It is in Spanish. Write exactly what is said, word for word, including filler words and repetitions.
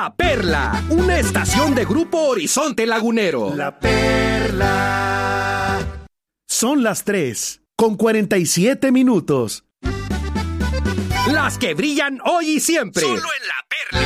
La Perla, una estación de Grupo Horizonte Lagunero. La Perla. Son las tres, con cuarenta y siete minutos. Las que brillan hoy y siempre. Solo en La Perla.